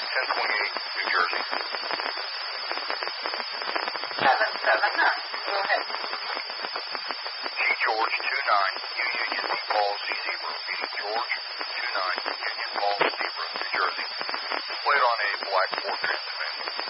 1028, New Jersey. 779. Go ahead. G George 29, Union Paul Z0. Meeting George 29, Union Paul Z0, New Jersey. Played on a black 4 transmission.